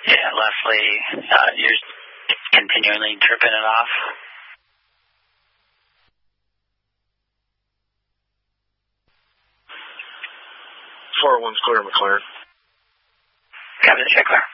Yeah, Leslie, you're continually tripping it off. 401's clear, McLaren. Copy the check, clear.